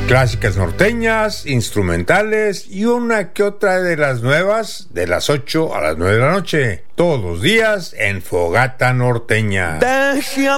Clásicas norteñas, instrumentales y una que otra de las nuevas de las 8 a las 9 de la noche. Todos los días en Fogata Norteña.